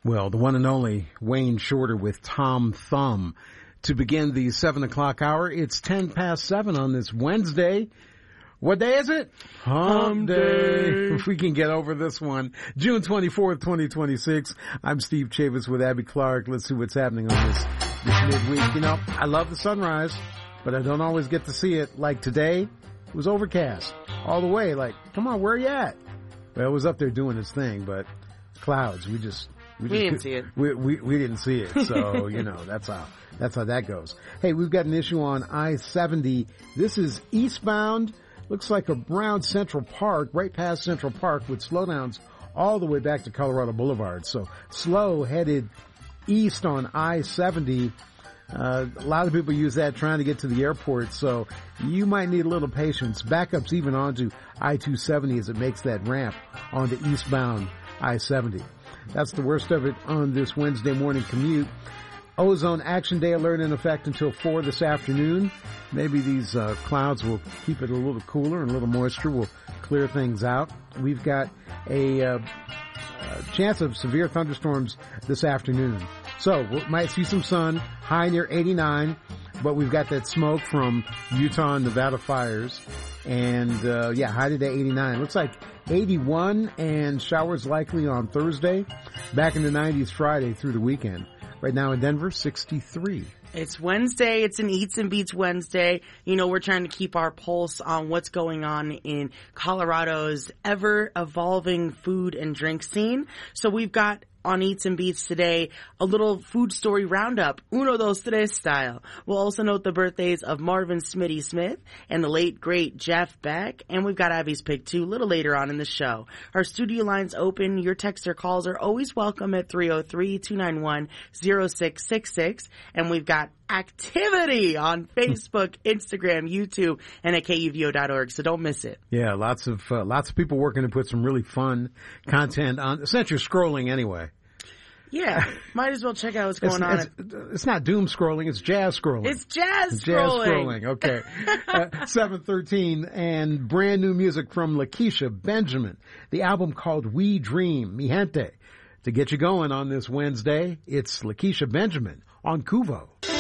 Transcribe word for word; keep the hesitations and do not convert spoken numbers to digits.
Well, the one and only Wayne Shorter with Tom Thumb to begin the seven o'clock hour. It's ten past seven on this Wednesday. What day is it? Hump Day. If we can get over this one. June twenty-fourth, twenty twenty-six. I'm Steve Chavis with Abby Clark. Let's see what's happening on this, this midweek. You know, I love the sunrise, but I don't always get to see it. Like today, it was overcast all the way. Like, come on, where are you at? Well, it was up there doing its thing, but clouds, we just... We, we didn't see it. We, we, we didn't see it. So, you know, that's how, that's how that goes. Hey, we've got an issue on I seventy. This is eastbound. Looks like around Central Park, right past Central Park with slowdowns all the way back to Colorado Boulevard. So slow headed east on I seventy. Uh, a lot of people use that trying to get to the airport. So you might need a little patience. Backups even onto I two seventy as it makes that ramp onto eastbound I seventy. That's the worst of it on this Wednesday morning commute. Ozone Action Day alert in effect until four this afternoon. Maybe these uh, clouds will keep it a little cooler and a little moisture will clear things out. We've got a, uh, a chance of severe thunderstorms this afternoon. So we might see some sun, high near eighty-nine, but we've got that smoke from Utah and Nevada fires. And, uh, yeah, high today eighty-nine. Looks like eighty-one and showers likely on Thursday. Back in the nineties Friday through the weekend. Right now in Denver, sixty-three. It's Wednesday. It's an Eats and Beats Wednesday. You know, we're trying to keep our pulse on what's going on in Colorado's ever-evolving food and drink scene. So we've got on Eats and Beats today, a little food story roundup, uno, dos, tres style. We'll also note the birthdays of Marvin Smitty Smith and the late, great Jeff Beck. And we've got Abby's Pick, too, a little later on in the show. Our studio lines open. Your text or calls are always welcome at three oh three, two nine one, oh six six six. And we've got activity on Facebook, Instagram, YouTube, and at K U V O dot org, so don't miss it. Yeah, lots of uh, lots of people working to put some really fun content on, since you're scrolling anyway. Yeah, might as well check out what's going it's, on. It's, it's not doom scrolling, it's jazz scrolling. It's jazz it's scrolling. Jazz scrolling, okay. uh, seven thirteen, and brand new music from Lakeisha Benjamin. The album called We Dream, Mi Gente. To get you going on this Wednesday, it's Lakeisha Benjamin on Kuvo.